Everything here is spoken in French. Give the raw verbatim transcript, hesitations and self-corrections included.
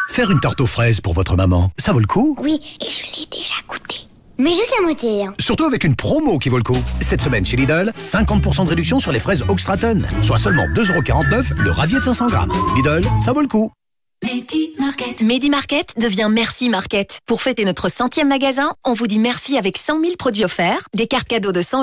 Faire une tarte aux fraises pour votre maman, ça vaut le coup? Oui, et je l'ai déjà goûté. Mais juste la moitié, hein. Surtout avec une promo qui vaut le coup. Cette semaine chez Lidl, cinquante pour cent de réduction sur les fraises Oxtraton, soit seulement deux euros quarante-neuf le ravier de cinq cents grammes. Lidl, ça vaut le coup. Medi Market. Medi Market devient Merci Market. Pour fêter notre centième magasin, on vous dit merci avec cent mille produits offerts, des cartes cadeaux de cent